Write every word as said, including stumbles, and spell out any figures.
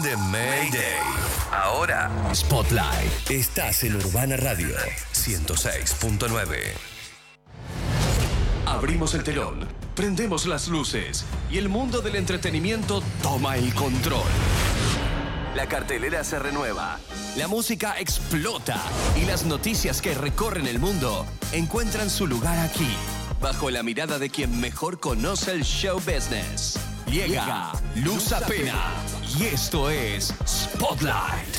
de Mayday. Ahora, Spotlight. estás en Urbana Radio ciento seis punto nueve. Abrimos el telón, prendemos las luces y el mundo del entretenimiento toma el control. La cartelera se renueva, la música explota y las noticias que recorren el mundo encuentran su lugar aquí, bajo la mirada de quien mejor conoce el show business. Llega Luz Apena y esto es Spotlight.